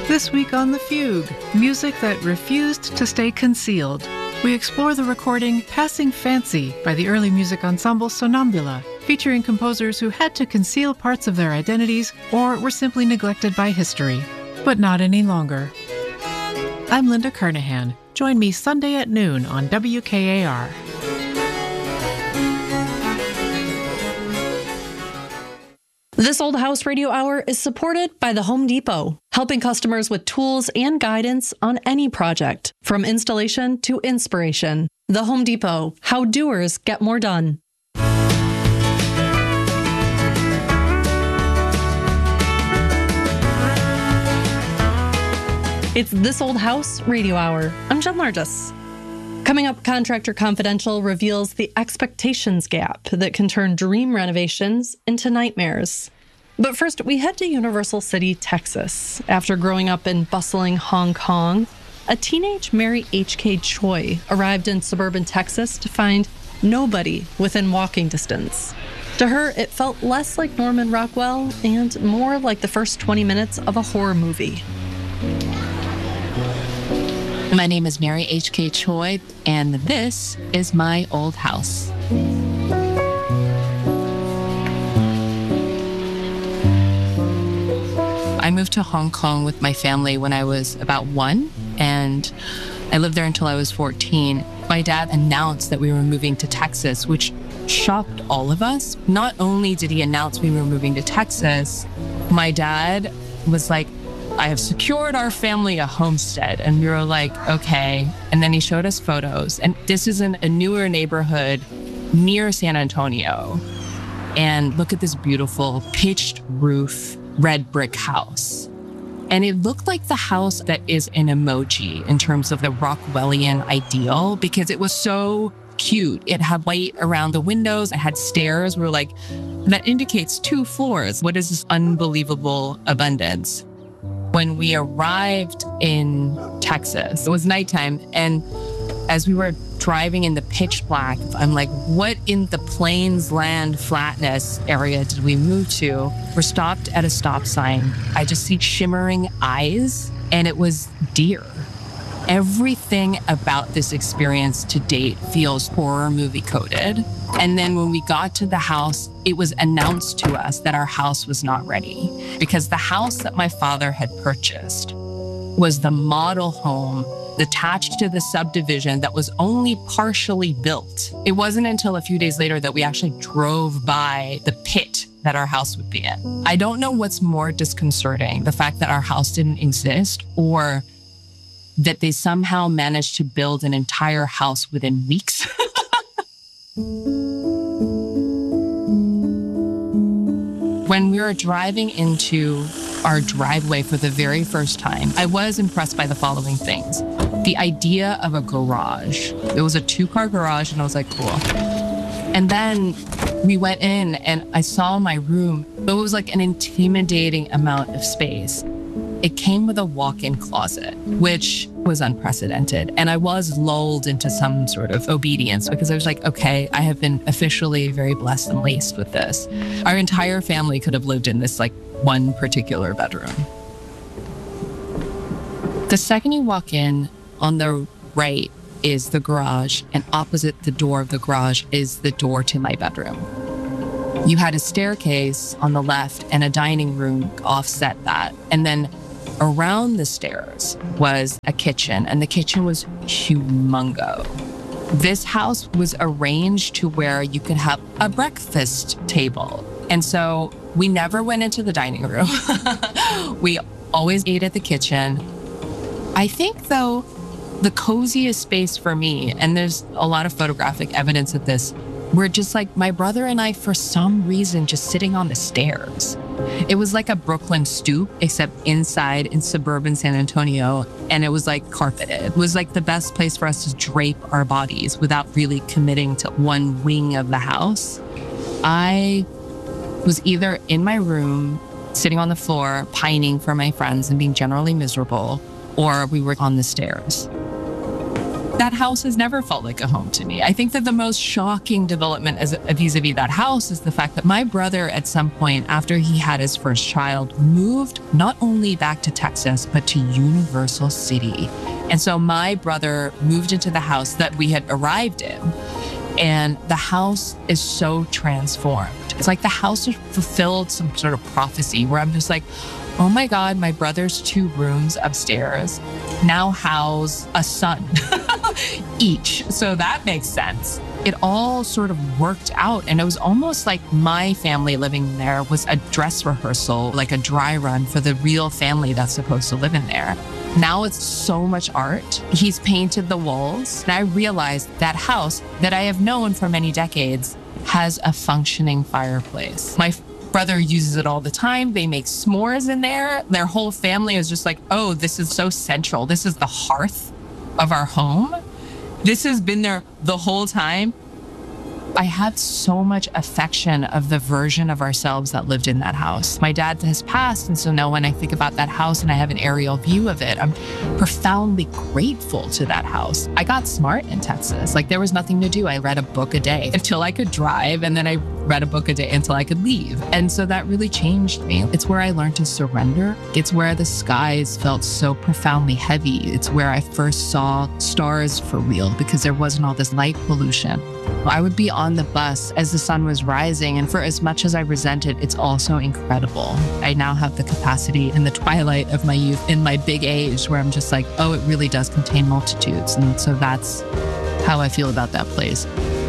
This week on The Fugue, music that refused to stay concealed. We explore the recording Passing Fancy by the early music ensemble Sonambula, featuring composers who had to conceal parts of their identities or were simply neglected by history. But not any longer. I'm Linda Carnahan. Join me Sunday at noon on WKAR. This Old House Radio Hour is supported by the Home Depot, helping customers with tools and guidance on any project, from installation to inspiration. The Home Depot, how doers get more done. It's This Old House Radio Hour. I'm Jen Largis. Coming up, Contractor Confidential reveals the expectations gap that can turn dream renovations into nightmares. But first, we head to Universal City, Texas. After growing up in bustling Hong Kong, a teenage Mary H.K. Choi arrived in suburban Texas to find nobody within walking distance. To her, it felt less like Norman Rockwell and more like the first 20 minutes of a horror movie. My name is Mary H.K. Choi, and this is my old house. I moved to Hong Kong with my family when I was about 1, and I lived there until I was 14. My dad announced that we were moving to Texas, which shocked all of us. Not only did he announce we were moving to Texas, my dad was like, I have secured our family a homestead. And we were like, okay. And then he showed us photos. And this is in a newer neighborhood near San Antonio. And look at this beautiful pitched roof, red brick house. And it looked like the house that is an emoji in terms of the Rockwellian ideal, because it was so cute. It had light around the windows. It had stairs. We were like, that indicates 2 floors. What is this unbelievable abundance? When we arrived in Texas, it was nighttime, and as we were driving in the pitch black, I'm like, what in the plains land flatness area did we move to? We're stopped at a stop sign. I just see shimmering eyes, and it was deer. Everything about this experience to date feels horror movie coded. And then when we got to the house, it was announced to us that our house was not ready, because the house that my father had purchased was the model home attached to the subdivision that was only partially built. It wasn't until a few days later that we actually drove by the pit that our house would be in. I don't know what's more disconcerting, the fact that our house didn't exist, or that they somehow managed to build an entire house within weeks. When we were driving into our driveway for the very first time, I was impressed by the following things. The idea of a garage. It was a 2-car garage, and I was like, cool. And then we went in, and I saw my room. It was like an intimidating amount of space. It came with a walk-in closet, which was unprecedented. And I was lulled into some sort of obedience, because I was like, okay, I have been officially very blessed and laced with this. Our entire family could have lived in this like one particular bedroom. The second you walk in, on the right is the garage, and opposite the door of the garage is the door to my bedroom. You had a staircase on the left and a dining room offset that. And then around the stairs was a kitchen, and the kitchen was humongo. This house was arranged to where you could have a breakfast table. And so we never went into the dining room. We always ate at the kitchen. I think, though, the coziest space for me, and there's a lot of photographic evidence of this, were just like my brother and I, for some reason, just sitting on the stairs. It was like a Brooklyn stoop, except inside in suburban San Antonio, and it was like carpeted. It was like the best place for us to drape our bodies without really committing to one wing of the house. I was either in my room, sitting on the floor, pining for my friends and being generally miserable, or we were on the stairs. that house has never felt like a home to me. I think that the most shocking development vis-a-vis that house is the fact that my brother, at some point after he had his first child, moved not only back to Texas, but to Universal City. And so my brother moved into the house that we had arrived in. And the house is so transformed. It's like the house has fulfilled some sort of prophecy where I'm just like, oh my God, my brother's 2 rooms upstairs now house a son each. So that makes sense. It all sort of worked out. And it was almost like my family living there was a dress rehearsal, like a dry run for the real family that's supposed to live in there. Now it's so much art. He's painted the walls. And I realized that house that I have known for many decades has a functioning fireplace. My brother uses it all the time. They make s'mores in there. Their whole family is just like, oh, this is so central. This is the hearth of our home. This has been there the whole time. I have so much affection of the version of ourselves that lived in that house. My dad has passed, and so now when I think about that house and I have an aerial view of it, I'm profoundly grateful to that house. I got smart in Texas. Like, there was nothing to do. I read a book a day until I could drive, and then I read a book a day until I could leave. And so that really changed me. It's where I learned to surrender. It's where the skies felt so profoundly heavy. It's where I first saw stars for real because there wasn't all this light pollution. I would be on the bus as the sun was rising, and for as much as I resent it, it's also incredible. I now have the capacity in the twilight of my youth, in my big age, where I'm just like, oh, it really does contain multitudes. And so that's how I feel about that place.